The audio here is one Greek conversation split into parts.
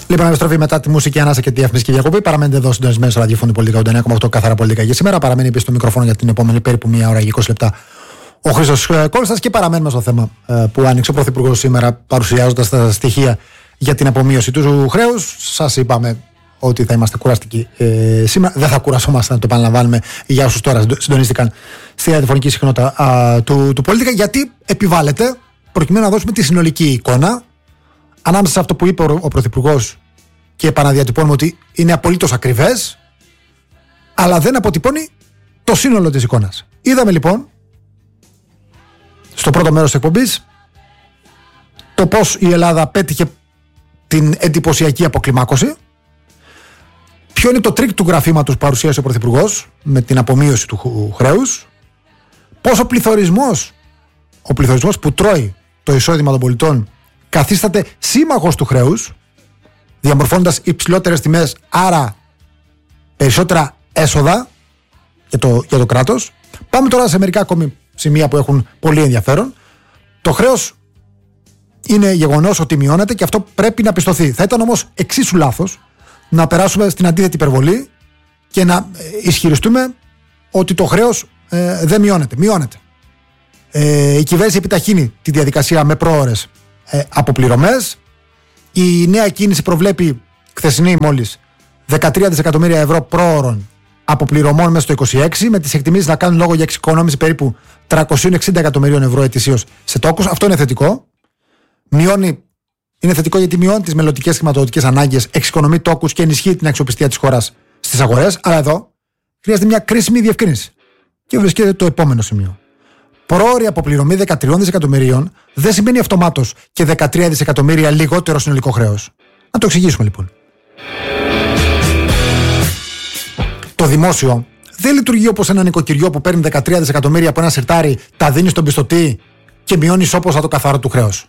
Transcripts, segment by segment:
Λοιπόν, επιστροφή μετά τη μουσική ανάσα και τη διαφημιστική διακοπή. Παραμένετε εδώ συντονισμένοι στο ραδιοφώνου Πολιτικά 89,8 καθαρά πολιτικά για σήμερα. Παραμένει πίσω στο μικρόφωνο για την επόμενη περίπου 1 ώρα και 20 λεπτά ο Χρήστος Κώστας και παραμένουμε στο θέμα που άνοιξε ο Πρωθυπουργός σήμερα, παρουσιάζοντας τα στοιχεία για την απομείωση του χρέους. Σας είπαμε ότι θα είμαστε κουραστικοί σήμερα. Δεν θα κουρασόμαστε να το επαναλαμβάνουμε για όσους τώρα συντονίστηκαν στη ραδιοφωνική συχνότητα του Πολιτικά, γιατί επιβάλλεται προκειμένου να δώσουμε τη συνολική εικόνα ανάμεσα σε αυτό που είπε ο Πρωθυπουργός και επαναδιατυπώνουμε ότι είναι απολύτως ακριβές, αλλά δεν αποτυπώνει το σύνολο της εικόνας. Είδαμε λοιπόν στο πρώτο μέρος της εκπομπής το πώς η Ελλάδα πέτυχε την εντυπωσιακή αποκλιμάκωση, ποιο είναι το τρίκ του γραφήματος που παρουσίασε ο Πρωθυπουργός με την απομείωση του χρέους, πώς ο πληθωρισμός που τρώει το εισόδημα των πολιτών καθίσταται σύμμαχος του χρέους, διαμορφώνοντας υψηλότερες τιμές, άρα περισσότερα έσοδα για το κράτος. Πάμε τώρα σε μερικά ακόμη σημεία που έχουν πολύ ενδιαφέρον. Το χρέος είναι γεγονός ότι μειώνεται και αυτό πρέπει να πιστωθεί. Θα ήταν όμως εξίσου λάθος να περάσουμε στην αντίθετη υπερβολή και να ισχυριστούμε ότι το χρέος δεν μειώνεται. Μειώνεται. Η κυβέρνηση επιταχύνει τη διαδικασία με πρόωρες αποπληρωμές. Η νέα κίνηση προβλέπει, χθεσινή μόλις, 13 δισεκατομμύρια ευρώ πρόωρων αποπληρωμών μέσα στο 26, με τις εκτιμήσεις να κάνουν λόγο για εξοικονόμηση περίπου 360 εκατομμυρίων ευρώ ετησίως σε τόκους. Αυτό είναι θετικό. Είναι θετικό γιατί μειώνει τις μελλοντικές χρηματοδοτικές ανάγκες, εξοικονομεί τόκους και ενισχύει την αξιοπιστία της χώρας στις αγορές. Αλλά εδώ χρειάζεται μια κρίσιμη διευκρίνηση. Και βρίσκεται το επόμενο σημείο. Πρόωρη αποπληρωμή 13 δισεκατομμυρίων δεν σημαίνει αυτομάτως και 13 δισεκατομμύρια λιγότερο συνολικό χρέος. Να το εξηγήσουμε λοιπόν. Το δημόσιο δεν λειτουργεί όπως ένα νοικοκυριό που παίρνει 13 δισεκατομμύρια από ένα σιρτάρι, τα δίνει στον πιστωτή και μειώνει ισόποσα το καθαρό του χρέος.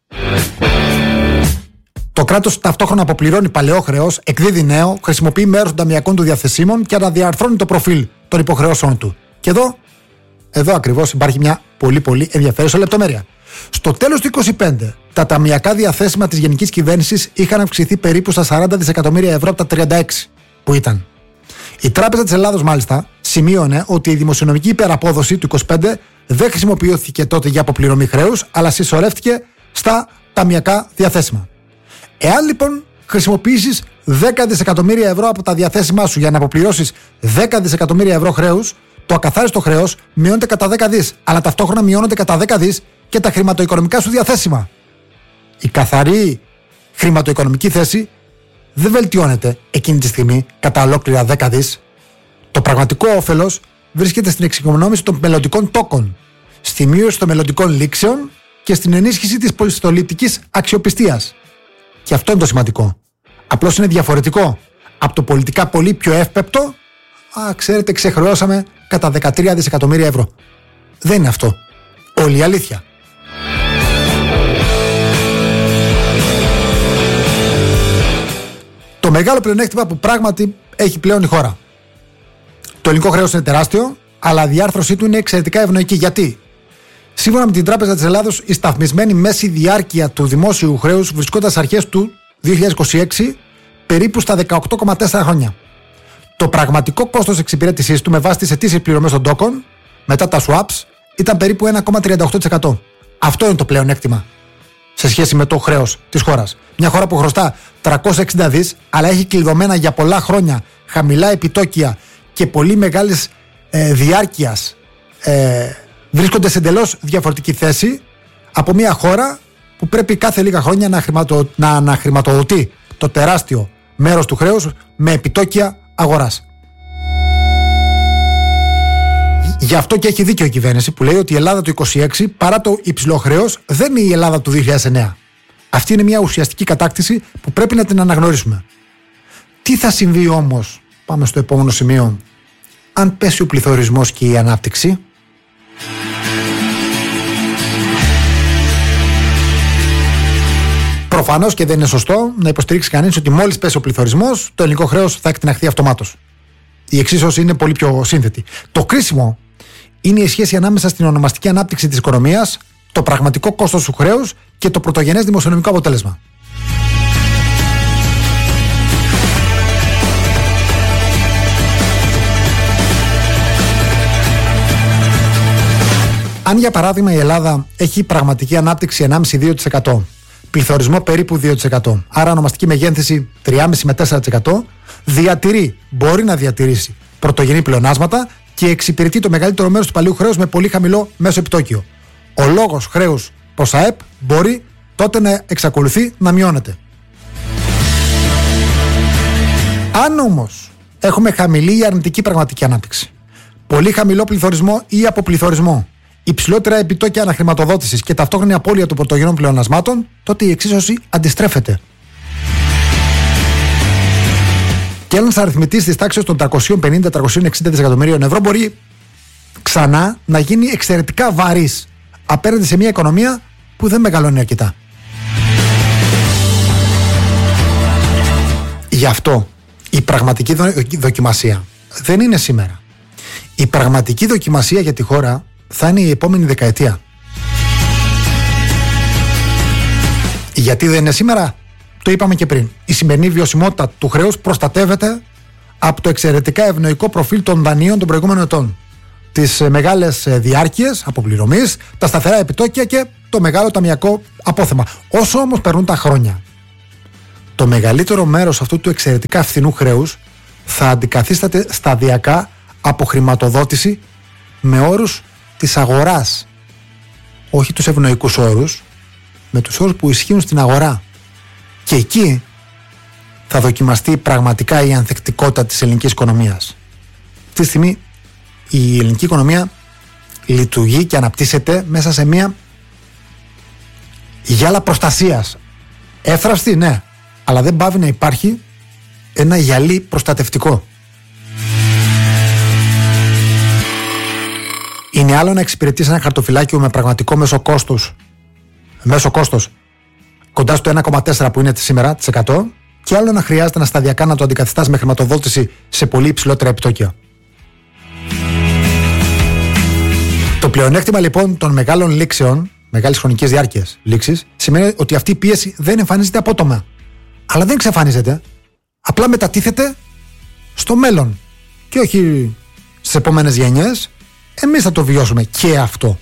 Το κράτος ταυτόχρονα αποπληρώνει παλαιό χρέος, εκδίδει νέο, χρησιμοποιεί μέρος των ταμιακών του διαθεσίμων και αναδιαρθρώνει το προφίλ των υποχρεώσεων του. Και εδώ ακριβώς υπάρχει μια πολύ ενδιαφέρουσα λεπτομέρεια. Στο τέλος του 2025, τα ταμιακά διαθέσιμα της γενικής κυβέρνησης είχαν αυξηθεί περίπου στα 40 δισεκατομμύρια ευρώ από τα 36 που ήταν. Η Τράπεζα της Ελλάδος, μάλιστα, σημείωνε ότι η δημοσιονομική υπεραπόδοση του 2025 δεν χρησιμοποιήθηκε τότε για αποπληρωμή χρέους, αλλά συσσωρεύτηκε στα ταμιακά διαθέσιμα. Εάν λοιπόν χρησιμοποιήσεις 10 δισεκατομμύρια ευρώ από τα διαθέσιμά σου για να αποπληρώσεις 10 δισεκατομμύρια ευρώ χρέους, το ακαθάριστο χρέος μειώνεται κατά 10 δις, αλλά ταυτόχρονα μειώνονται κατά 10 δις και τα χρηματοοικονομικά σου διαθέσιμα. Η καθαρή χρηματοοικονομική θέση δεν βελτιώνεται εκείνη τη στιγμή κατά ολόκληρα 10 δις. Το πραγματικό όφελος βρίσκεται στην εξοικονόμηση των μελλοντικών τόκων, στη μείωση των μελλοντικών λήξεων και στην ενίσχυση της πολυστολιτικής αξιοπιστίας. Και αυτό είναι το σημαντικό. Απλώς είναι διαφορετικό από το πολιτικά πολύ πιο εύπεπτο. Ξέρετε, ξεχρεώσαμε κατά 13 δισεκατομμύρια ευρώ. Δεν είναι αυτό όλη η αλήθεια. Το μεγάλο πλεονέκτημα που πράγματι έχει πλέον η χώρα. Το ελληνικό χρέος είναι τεράστιο, αλλά η διάρθρωσή του είναι εξαιρετικά ευνοϊκή. Γιατί? Σύμφωνα με την Τράπεζα της Ελλάδος, η σταθμισμένη μέση διάρκεια του δημόσιου χρέους βρισκόταν στις αρχές του 2026 περίπου στα 18,4 χρόνια. Το πραγματικό κόστος εξυπηρέτησής του με βάση τις αιτήσεις πληρωμές των τόκων μετά τα swaps ήταν περίπου 1,38%. Αυτό είναι το πλεονέκτημα σε σχέση με το χρέος της χώρας. Μια χώρα που χρωστά 360 δις, αλλά έχει κλειδωμένα για πολλά χρόνια χαμηλά επιτόκια και πολύ μεγάλης διάρκειας, βρίσκονται σε εντελώς διαφορετική θέση από μια χώρα που πρέπει κάθε λίγα χρόνια να αναχρηματοδοτεί το τεράστιο μέρος του χρέους με επιτόκια αγοράς. Γι' αυτό και έχει δίκιο η κυβέρνηση που λέει ότι η Ελλάδα του 26, παρά το υψηλό χρέος, δεν είναι η Ελλάδα του 2009. Αυτή είναι μια ουσιαστική κατάκτηση που πρέπει να την αναγνωρίσουμε. Τι θα συμβεί όμως, πάμε στο επόμενο σημείο, αν πέσει ο πληθωρισμός και η ανάπτυξη? Προφανώς και δεν είναι σωστό να υποστηρίξει κανείς ότι μόλις πέσει ο πληθωρισμός, το ελληνικό χρέος θα εκτιναχθεί αυτομάτως. Η εξίσωση είναι πολύ πιο σύνθετη. Το κρίσιμο είναι η σχέση ανάμεσα στην ονομαστική ανάπτυξη της οικονομίας, το πραγματικό κόστος του χρέους και το πρωτογενές δημοσιονομικό αποτέλεσμα. Αν για παράδειγμα η Ελλάδα έχει πραγματική ανάπτυξη 1,5-2%, πληθωρισμό περίπου 2%, άρα ονομαστική μεγέθυνση 3,5 με 4%, μπορεί να διατηρήσει πρωτογενή πλεονάσματα και εξυπηρετεί το μεγαλύτερο μέρος του παλιού χρέους με πολύ χαμηλό μέσο επιτόκιο. Ο λόγος χρέους προς ΑΕΠ μπορεί τότε να εξακολουθεί να μειώνεται. Αν όμως έχουμε χαμηλή ή αρνητική πραγματική ανάπτυξη, πολύ χαμηλό πληθωρισμό ή αποπληθωρισμό, υψηλότερα επιτόκια αναχρηματοδότησης και ταυτόχρονη απώλεια των πρωτογενών πλεονασμάτων, τότε η εξίσωση αντιστρέφεται. Και ένας αριθμητής της τάξης των 350-360 δισεκατομμυρίων ευρώ μπορεί ξανά να γίνει εξαιρετικά βαρύς απέναντι σε μια οικονομία που δεν μεγαλώνει αρκετά. Γι' αυτό η πραγματική δοκιμασία δεν είναι σήμερα. Η πραγματική δοκιμασία για τη χώρα θα είναι η επόμενη δεκαετία. Γιατί δεν είναι σήμερα? Το είπαμε και πριν. Η σημερινή βιωσιμότητα του χρέους προστατεύεται από το εξαιρετικά ευνοϊκό προφίλ των δανείων των προηγούμενων ετών. Τις μεγάλες διάρκειες αποπληρωμής, τα σταθερά επιτόκια και το μεγάλο ταμιακό απόθεμα. Όσο όμως περνούν τα χρόνια, το μεγαλύτερο μέρος αυτού του εξαιρετικά φθηνού χρέους θα αντικαθίσταται σταδιακά από χρηματοδότηση με όρους της αγοράς. Όχι τους ευνοϊκούς όρους, με τους όρους που ισχύουν στην αγορά. Και εκεί θα δοκιμαστεί πραγματικά η ανθεκτικότητα της ελληνικής οικονομίας. Αυτή τη στιγμή η ελληνική οικονομία λειτουργεί και αναπτύσσεται μέσα σε μια γυάλα προστασίας. Εύθραυστη, ναι, αλλά δεν πάβει να υπάρχει ένα γυαλί προστατευτικό. Είναι άλλο να εξυπηρετείς ένα χαρτοφυλάκιο με πραγματικό μέσο κόστος κοντά στο 1,4 που είναι σήμερα, της 100, και άλλο να χρειάζεται να σταδιακά να το αντικαθιστάς με χρηματοδότηση σε πολύ υψηλότερα επιτόκια. Το πλεονέκτημα λοιπόν των μεγάλων λήξεων, μεγάλης χρονικής διάρκειας λήξης, σημαίνει ότι αυτή η πίεση δεν εμφανίζεται απότομα. Αλλά δεν εξαφανίζεται. Απλά μετατίθεται στο μέλλον. Και όχι στις επόμενες γενιές. Εμείς θα το βιώσουμε και αυτό.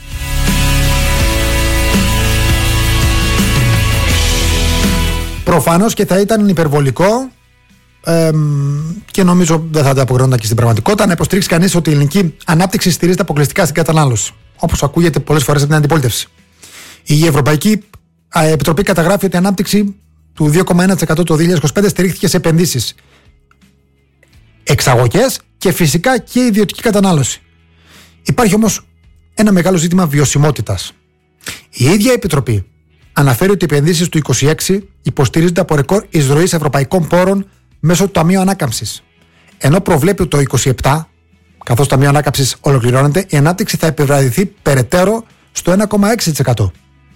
Προφανώς και θα ήταν υπερβολικό και νομίζω δεν θα ανταποκρινόταν και στην πραγματικότητα να υποστηρίξει κανείς ότι η ελληνική ανάπτυξη στηρίζεται αποκλειστικά στην κατανάλωση, όπως ακούγεται πολλές φορές από την αντιπολίτευση. Η Ευρωπαϊκή Επιτροπή καταγράφει ότι η ανάπτυξη του 2,1% το 2025 στηρίχθηκε σε επενδύσεις, εξαγωγές και φυσικά και ιδιωτική κατανάλωση. Υπάρχει όμως ένα μεγάλο ζήτημα βιωσιμότητας. Η ίδια η Επιτροπή αναφέρει ότι οι επενδύσεις του 2026 υποστηρίζονται από ρεκόρ εισρωής ευρωπαϊκών πόρων μέσω του Ταμείου Ανάκαμψης. Ενώ προβλέπει το 27, καθώς το Ταμείο Ανάκαμψης ολοκληρώνεται, η ανάπτυξη θα επιβραδυθεί περαιτέρω στο 1,6%.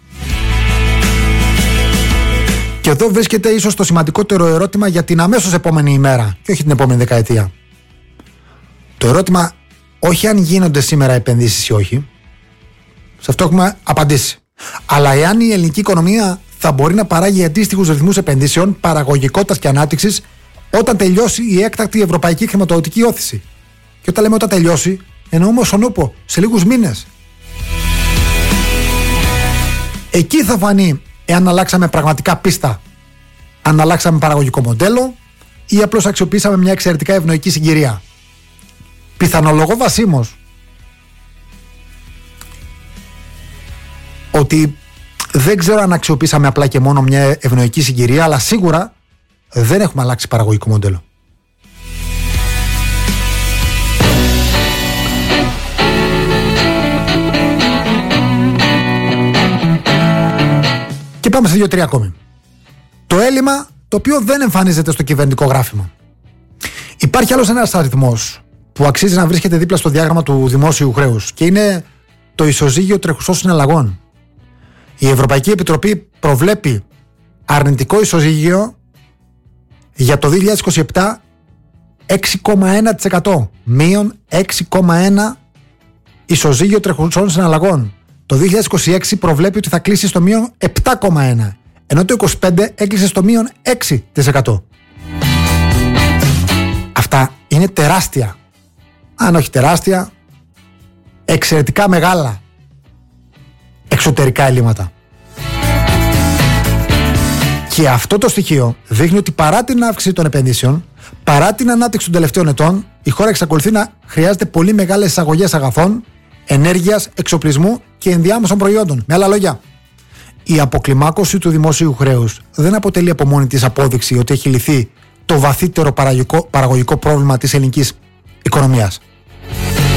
Και εδώ βρίσκεται ίσως το σημαντικότερο ερώτημα για την αμέσως επόμενη ημέρα και όχι την επόμενη δεκαετία. Το ερώτημα όχι αν γίνονται σήμερα επενδύσεις ή όχι, σε αυτό έχουμε απαντήσει. Αλλά εάν η ελληνική οικονομία θα μπορεί να παράγει αντίστοιχους ρυθμούς επενδύσεων, παραγωγικότητας και ανάπτυξης όταν τελειώσει η έκτακτη ευρωπαϊκή χρηματοδοτική όθηση. Και όταν λέμε όταν τελειώσει, εννοούμε ως ονούπο, σε λίγους μήνες. Εκεί θα φανεί εάν αλλάξαμε πραγματικά πίστα, αν αλλάξαμε παραγωγικό μοντέλο ή απλώς αξιοποιήσαμε μια εξαιρετικά ευνοϊκή συγκυρία. Πιθανολογώ βασίμως ότι δεν ξέρω αν αξιοποιήσαμε απλά και μόνο μια ευνοϊκή συγκυρία, αλλά σίγουρα δεν έχουμε αλλάξει παραγωγικό μοντέλο. Και πάμε σε 2-3 ακόμη. Το έλλειμμα το οποίο δεν εμφανίζεται στο κυβερνητικό γράφημα. Υπάρχει άλλος ένας αριθμός που αξίζει να βρίσκεται δίπλα στο διάγραμμα του δημόσιου χρέους και είναι το ισοζύγιο τρεχουσών συναλλαγών. Η Ευρωπαϊκή Επιτροπή προβλέπει αρνητικό ισοζύγιο για το 2027 6,1%. Μείον 6,1% ισοζύγιο τρεχουσών συναλλαγών. Το 2026 προβλέπει ότι θα κλείσει στο μείον 7,1%. Ενώ το 2025 έκλεισε στο μείον 6%. Αυτά είναι τεράστια. Αν όχι τεράστια, εξαιρετικά μεγάλα εξωτερικά ελλείμματα. Και αυτό το στοιχείο δείχνει ότι παρά την αύξηση των επενδύσεων, παρά την ανάπτυξη των τελευταίων ετών, η χώρα εξακολουθεί να χρειάζεται πολύ μεγάλες εισαγωγές αγαθών, ενέργειας, εξοπλισμού και ενδιάμεσων προϊόντων. Με άλλα λόγια, η αποκλιμάκωση του δημόσιου χρέους δεν αποτελεί από μόνη της απόδειξη ότι έχει λυθεί το βαθύτερο παραγωγικό πρόβλημα της ελληνικής οικονομίας.